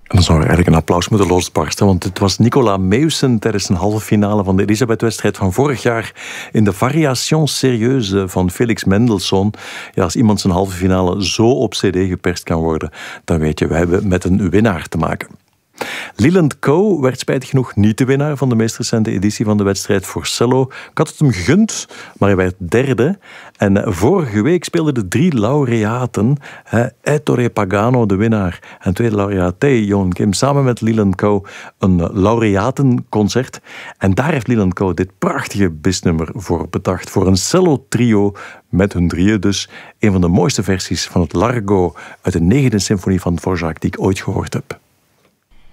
En dan zou er eigenlijk een applaus moeten losbarsten, want het was Nicolas Meussen tijdens een halve finale van de Elisabeth-wedstrijd van vorig jaar in de Variation Sérieuse van Felix Mendelssohn. Ja, als iemand zijn halve finale zo op cd geperst kan worden, dan weet je, we hebben met een winnaar te maken. Leland Coe werd spijtig genoeg niet de winnaar van de meest recente editie van de wedstrijd voor cello. Ik had het hem gegund, maar hij werd derde. En vorige week speelden de 3 laureaten, Ettore Pagano, de winnaar, en tweede laureaat Tae Yeon Kim, samen met Leland Coe een laureatenconcert. En daar heeft Leland Coe dit prachtige bisnummer voor bedacht, voor een cello-trio met hun drieën dus. Een van de mooiste versies van het Largo uit de 9e symfonie van Dvorak die ik ooit gehoord heb.